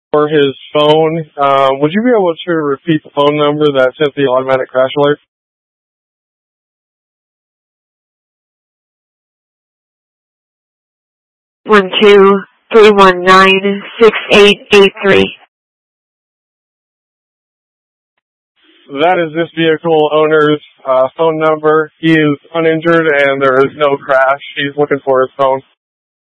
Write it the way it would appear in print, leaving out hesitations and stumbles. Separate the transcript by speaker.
Speaker 1: for his phone. Would you be able to repeat the phone number that sent the automatic crash alert?
Speaker 2: 1-2-319-6883.
Speaker 1: That is this vehicle owner's phone number. He is uninjured and there is no crash. He's looking for his phone.